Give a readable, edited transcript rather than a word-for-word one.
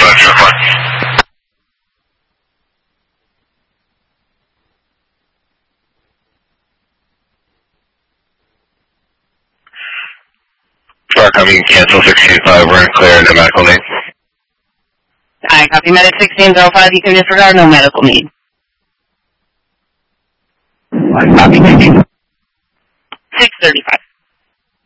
Star coming, cancel 16-5, we're in clear, no medical need. I copy medic 1605, you can disregard, no medical need. I copy 635.